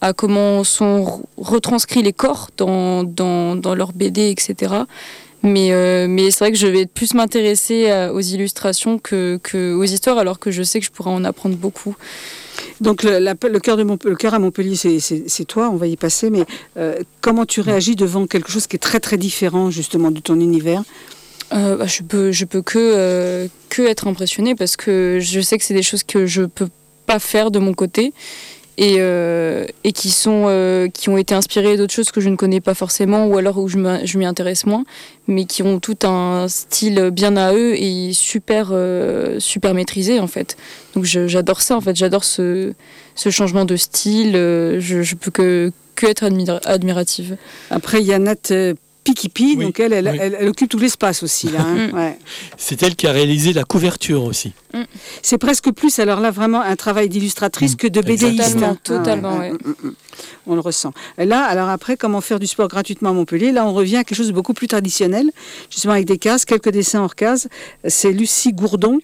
à comment sont retranscrits les corps dans leur BD, etc. Mais c'est vrai que je vais plus m'intéresser aux illustrations que aux histoires, alors que je sais que je pourrais en apprendre beaucoup. Donc le cœur à Montpellier, c'est toi, on va y passer, mais comment tu réagis devant quelque chose qui est très très différent justement de ton univers ? Je peux que être impressionnée, parce que je sais que c'est des choses que je peux pas faire de mon côté, et qui ont été inspirées d'autres choses que je ne connais pas forcément, ou alors où je m'y intéresse moins, mais qui ont tout un style bien à eux et super maîtrisé en fait. Donc j'adore ça en fait, j'adore ce changement de style. Je peux que être admirative. Après il y a Nat Pikipi, oui, donc elle occupe tout l'espace aussi là. Hein. Ouais. C'est elle qui a réalisé la couverture aussi. C'est presque plus, alors là, vraiment un travail d'illustratrice que de BDiste. Totalement, ouais. On le ressent. Et là, alors après, comment faire du sport gratuitement à Montpellier ? Là, on revient à quelque chose de beaucoup plus traditionnel, justement avec des cases, quelques dessins hors cases. C'est Lucie Gourdon.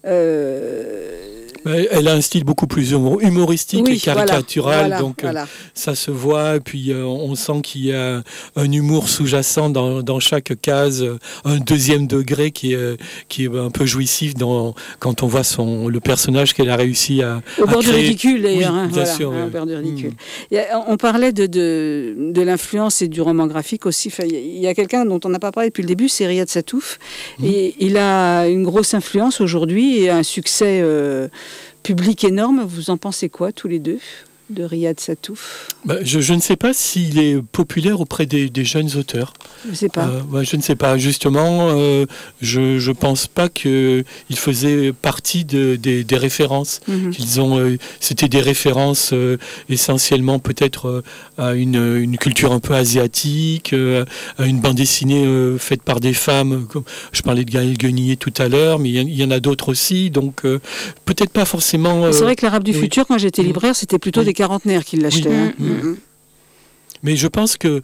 Elle a un style beaucoup plus humoristique et caricatural, ça se voit. Et puis on sent qu'il y a un humour sous-jacent dans chaque case, un deuxième degré qui est un peu jouissif quand on voit le personnage qu'elle a réussi à au bord du créer. ridicule d'ailleurs. Oui, bien sûr, au bord du ridicule. On parlait de l'influence et du roman graphique aussi. Enfin, il y a quelqu'un dont on n'a pas parlé depuis le début, c'est Riyad Sattouf. Et il a une grosse influence aujourd'hui et un succès public énorme. Vous en pensez quoi tous les deux de Riyad Sattouf ? Je ne sais pas s'il est populaire auprès des jeunes auteurs. Je ne sais pas. Je ne sais pas. Justement, je pense pas qu'il faisait partie des références. C'était des références essentiellement peut-être à une culture un peu asiatique, à une bande dessinée faite par des femmes. Je parlais de Gaël Guenillet tout à l'heure, mais il y en a d'autres aussi. Donc peut-être pas forcément... C'est vrai que l'Arabe du futur, quand j'étais libraire, c'était plutôt des quarantenaires qui l'achetaient. Mais je pense que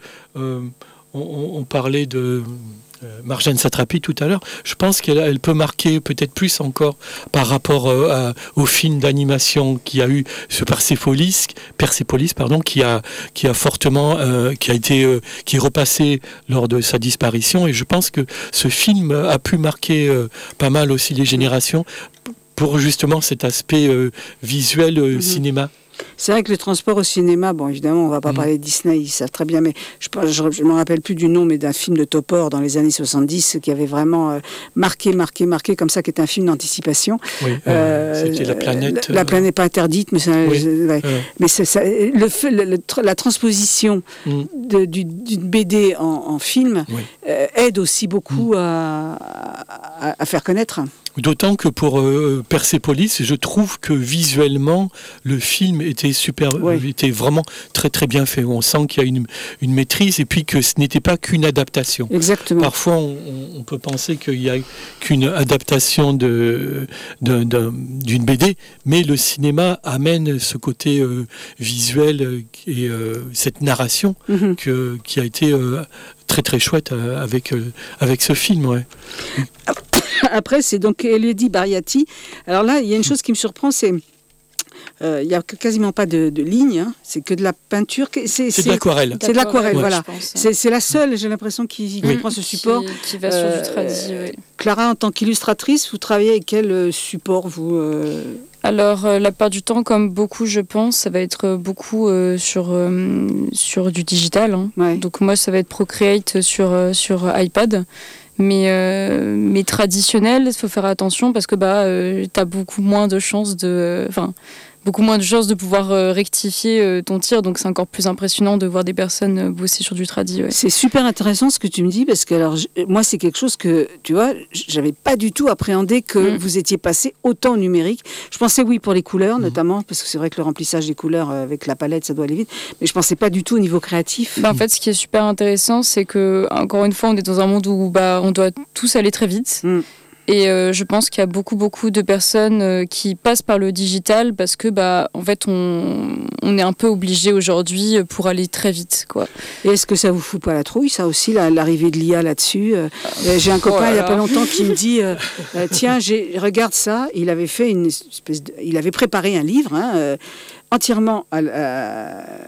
on parlait de Marjane Satrapi tout à l'heure. Je pense qu'elle peut marquer peut-être plus encore par rapport au film d'animation qui a eu ce Persépolis, qui a fortement qui est repassé lors de sa disparition. Et je pense que ce film a pu marquer pas mal aussi les générations pour justement cet aspect visuel cinéma. C'est vrai que le transport au cinéma, bon, évidemment, on ne va pas parler de Disney, ils savent très bien, mais je ne me rappelle plus du nom, mais d'un film de Topor dans les années 70 qui avait vraiment marqué comme ça, qui est un film d'anticipation. Oui, c'était La Planète. La planète pas interdite, mais mais la transposition d'une BD en film aide aussi beaucoup à faire connaître. D'autant que pour Persépolis, je trouve que visuellement, le film était était vraiment très très bien fait. On sent qu'il y a une maîtrise et puis que ce n'était pas qu'une adaptation. Exactement. Parfois, on peut penser qu'il n'y a qu'une adaptation d'une BD, mais le cinéma amène ce côté visuel et cette narration qui a été très très chouette avec ce film. Ouais. Après, c'est donc Elodie Bariati. Alors là, il y a une chose qui me surprend, c'est il n'y a quasiment pas de lignes, hein. C'est que de la peinture. C'est de l'aquarelle. C'est de l'aquarelle, voilà. Pense, c'est la seule, j'ai l'impression, qui prend ce support. Qui va sur du tradi, Clara, en tant qu'illustratrice, vous travaillez avec quel support, vous Alors, la part du temps, comme beaucoup, je pense, ça va être beaucoup sur du digital. Hein. Ouais. Donc moi, ça va être Procreate sur iPad. Mais traditionnel, il faut faire attention parce que tu as beaucoup moins de chances de pouvoir rectifier ton tir, donc c'est encore plus impressionnant de voir des personnes bosser sur du tradi. Ouais. C'est super intéressant ce que tu me dis, parce que moi c'est quelque chose que, tu vois, j'avais pas du tout appréhendé que vous étiez passé autant au numérique. Je pensais pour les couleurs notamment, parce que c'est vrai que le remplissage des couleurs avec la palette ça doit aller vite, mais je pensais pas du tout au niveau créatif. En fait, ce qui est super intéressant, c'est que, encore une fois, on est dans un monde où on doit tous aller très vite. Et je pense qu'il y a beaucoup de personnes qui passent par le digital parce que en fait on est un peu obligé aujourd'hui pour aller très vite, quoi. Et est-ce que ça vous fout pas la trouille, ça aussi, l'arrivée de l'IA là-dessus? J'ai un copain il y a pas longtemps qui me dit tiens, regarde ça, il avait fait il avait préparé un livre entièrement